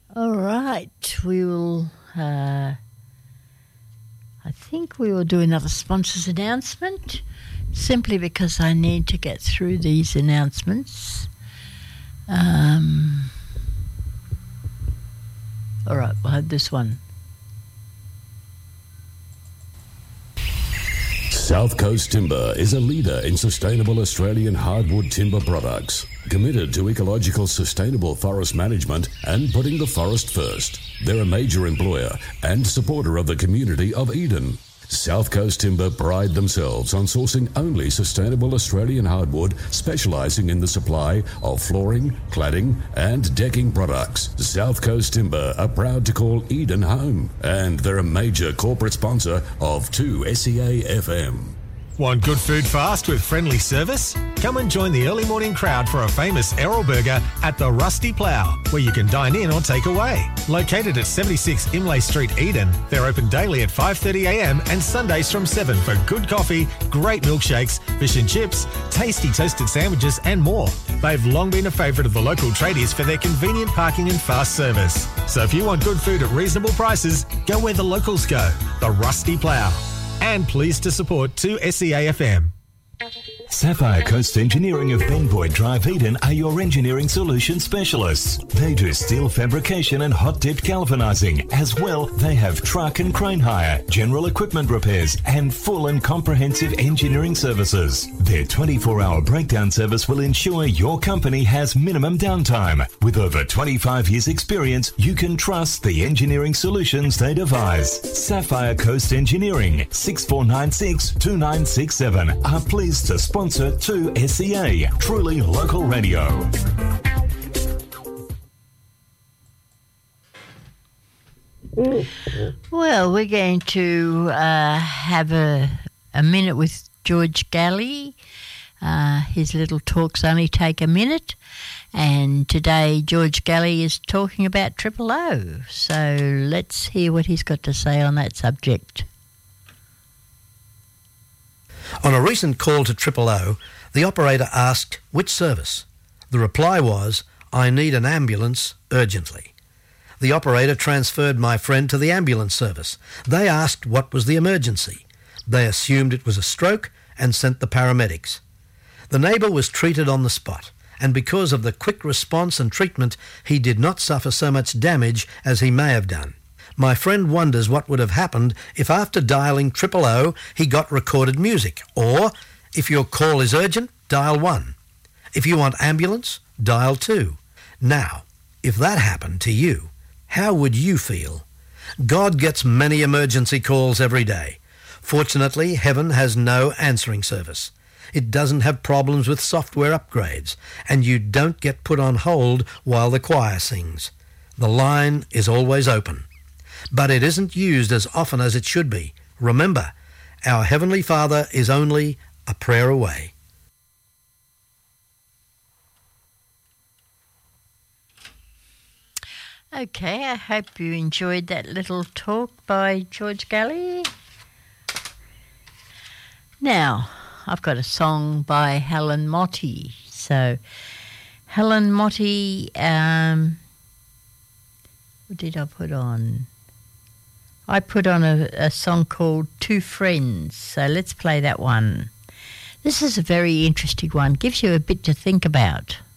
All right, we will. I think we will do another sponsors announcement, simply because I need to get through these announcements. All right, we'll have this one. South Coast Timber is a leader in sustainable Australian hardwood timber products, committed to ecological sustainable forest management and putting the forest first. They're a major employer and supporter of the community of Eden. South Coast Timber pride themselves on sourcing only sustainable Australian hardwood, specialising in the supply of flooring, cladding and decking products. South Coast Timber are proud to call Eden home, and they're a major corporate sponsor of 2SEA FM. Want good food fast with friendly service? Come and join the early morning crowd for a famous Errol burger at the Rusty Plough, where you can dine in or take away. Located at 76 Imlay Street, Eden, they're open daily at 5:30am and Sundays from 7 for good coffee, great milkshakes, fish and chips, tasty toasted sandwiches and more. They've long been a favourite of the local tradies for their convenient parking and fast service. So if you want good food at reasonable prices, go where the locals go, the Rusty Plough. And pleased to support 2SEA FM. Sapphire Coast Engineering of Benboyd Drive, Eden are your engineering solution specialists. They do steel fabrication and hot-dipped galvanising. As well, they have truck and crane hire, general equipment repairs and full and comprehensive engineering services. Their 24-hour breakdown service will ensure your company has minimum downtime. With over 25 years experience, you can trust the engineering solutions they devise. Sapphire Coast Engineering, 6496-2967 are pleased to sponsor 2SEA, truly local radio. Well, we're going to have a minute with George Galley. His little talks only take a minute. And today George Galley is talking about Triple O. So let's hear what he's got to say on that subject. On a recent call to Triple O, the operator asked which service. The reply was, "I need an ambulance urgently." The operator transferred my friend to the ambulance service. They asked what was the emergency. They assumed it was a stroke and sent the paramedics. The neighbour was treated on the spot, and because of the quick response and treatment, he did not suffer so much damage as he may have done. My friend wonders what would have happened if after dialing 000 he got recorded music, or if your call is urgent, dial 1. If you want ambulance, dial 2. Now, if that happened to you, how would you feel? God gets many emergency calls every day. Fortunately, heaven has no answering service. It doesn't have problems with software upgrades, and you don't get put on hold while the choir sings. The line is always open. But it isn't used as often as it should be. Remember, our Heavenly Father is only a prayer away. Okay, I hope you enjoyed that little talk by George Galley. Now, I've got a song by Helen Motti. So, Helen Motti, what did I put on? I put on a song called Two Friends, so let's play that one. This is a very interesting one, gives you a bit to think about.